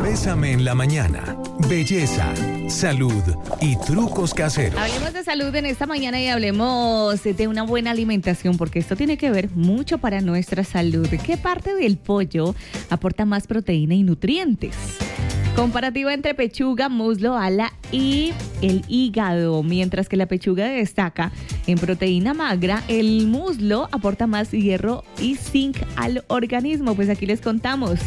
Bésame en la mañana. Belleza, salud y trucos caseros. Hablemos de salud en esta mañana y hablemos de una buena alimentación, porque esto tiene que ver mucho para nuestra salud. ¿Qué parte del pollo aporta más proteína y nutrientes? Comparativa entre pechuga, muslo, ala y el hígado. Mientras que la pechuga destaca en proteína magra, el muslo aporta más hierro y zinc al organismo. Pues aquí les contamos.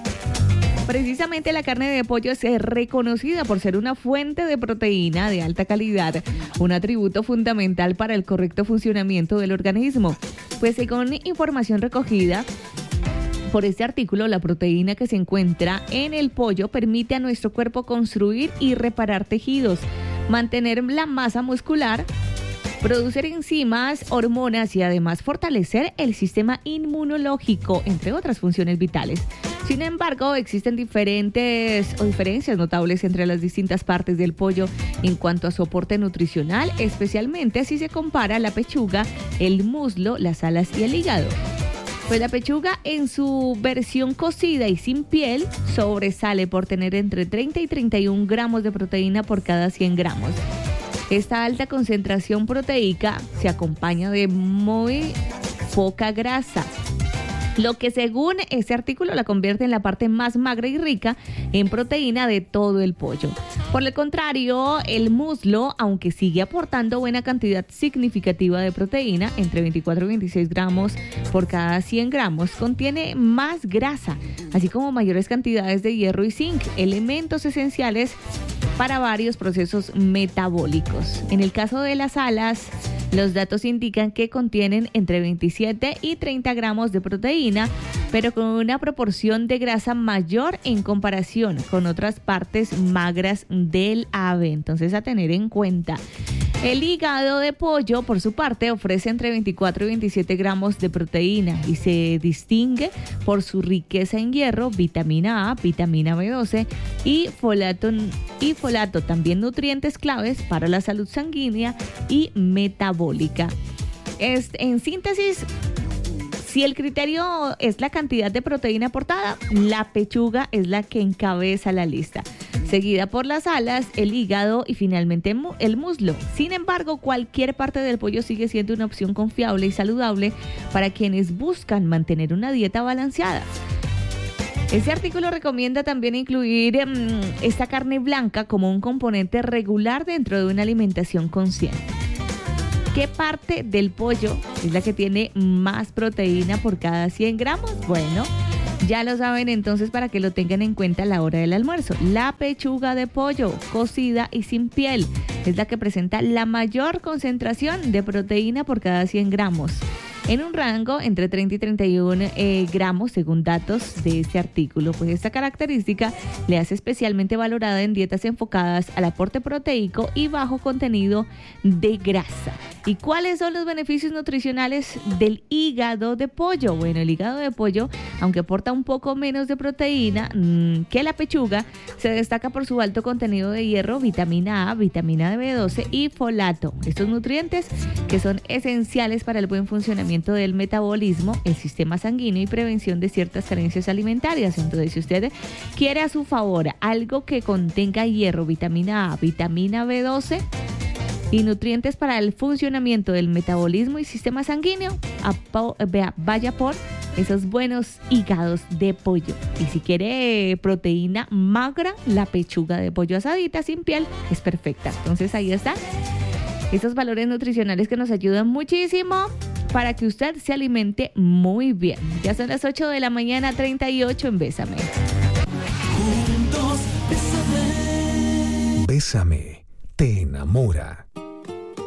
Precisamente la carne de pollo es reconocida por ser una fuente de proteína de alta calidad, un atributo fundamental para el correcto funcionamiento del organismo. Pues según información recogida por este artículo, la proteína que se encuentra en el pollo permite a nuestro cuerpo construir y reparar tejidos, mantener la masa muscular, producir enzimas, hormonas y además fortalecer el sistema inmunológico, entre otras funciones vitales. Sin embargo, existen diferencias notables entre las distintas partes del pollo en cuanto a su aporte nutricional, especialmente si se compara la pechuga, el muslo, las alas y el hígado. Pues la pechuga en su versión cocida y sin piel sobresale por tener entre 30 y 31 gramos de proteína por cada 100 gramos. Esta alta concentración proteica se acompaña de muy poca grasa, lo que según este artículo la convierte en la parte más magra y rica en proteína de todo el pollo. Por el contrario, el muslo, aunque sigue aportando buena cantidad significativa de proteína, entre 24 y 26 gramos por cada 100 gramos, contiene más grasa, así como mayores cantidades de hierro y zinc, elementos esenciales para varios procesos metabólicos. En el caso de las alas, los datos indican que contienen entre 27 y 30 gramos de proteína, pero con una proporción de grasa mayor en comparación con otras partes magras del ave. Entonces, a tener en cuenta. El hígado de pollo, por su parte, ofrece entre 24 y 27 gramos de proteína y se distingue por su riqueza en hierro, vitamina A, vitamina B12 y folato, también nutrientes claves para la salud sanguínea y metabólica. En síntesis, si el criterio es la cantidad de proteína aportada, la pechuga es la que encabeza la lista, seguida por las alas, el hígado y finalmente el muslo. Sin embargo, cualquier parte del pollo sigue siendo una opción confiable y saludable para quienes buscan mantener una dieta balanceada. Este artículo recomienda también incluir esta carne blanca como un componente regular dentro de una alimentación consciente. ¿Qué parte del pollo es la que tiene más proteína por cada 100 gramos? Bueno, ya lo saben entonces para que lo tengan en cuenta a la hora del almuerzo. La pechuga de pollo cocida y sin piel es la que presenta la mayor concentración de proteína por cada 100 gramos. En un rango entre 30 y 31 gramos según datos de este artículo. Pues esta característica le hace especialmente valorada en dietas enfocadas al aporte proteico y bajo contenido de grasa. ¿Y cuáles son los beneficios nutricionales del hígado de pollo? Bueno, el hígado de pollo, aunque aporta un poco menos de proteína que la pechuga, se destaca por su alto contenido de hierro, vitamina A, vitamina B12 y folato. Estos nutrientes que son esenciales para el buen funcionamiento del metabolismo, el sistema sanguíneo y prevención de ciertas carencias alimentarias. Entonces, si usted quiere a su favor algo que contenga hierro, vitamina A, vitamina B12 y nutrientes para el funcionamiento del metabolismo y sistema sanguíneo, vaya por esos buenos hígados de pollo. Y si quiere proteína magra, la pechuga de pollo asadita sin piel es perfecta. Entonces ahí están esos valores nutricionales que nos ayudan muchísimo para que usted se alimente muy bien. Ya son las 8 de la mañana, 38 en Bésame. Juntos, bésame. Bésame, te enamora.